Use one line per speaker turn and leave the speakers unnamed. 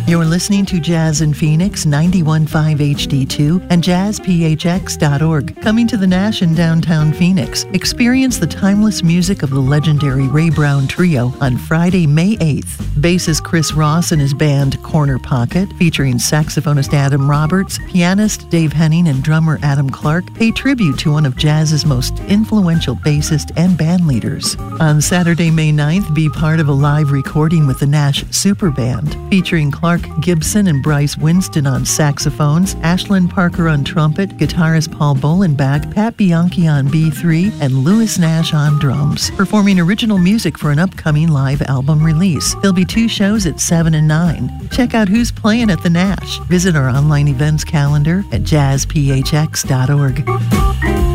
You're listening to Jazz in Phoenix 91.5 HD2 and jazzphx.org. Coming to the Nash in downtown Phoenix. Experience the timeless music of the legendary Ray Brown Trio on Friday, May 8th. Bassist Chris Ross and his band Corner Pocket, featuring saxophonist Adam Roberts, pianist Dave Henning, and drummer Adam Clark, pay tribute to one of jazz's most influential bassists and band leaders. On Saturday, May 9th, be part of a live recording with the Nash Super Band, featuring Clark Gibson and Bryce Winston on saxophones, Ashlyn Parker on trumpet, guitarist Paul Bolenbach, Pat Bianchi on B3, and Louis Nash on drums, performing original music for an upcoming live album release. There'll be 2 shows at 7 and 9. Check out who's playing at the Nash. Visit our online events calendar at jazzphx.org.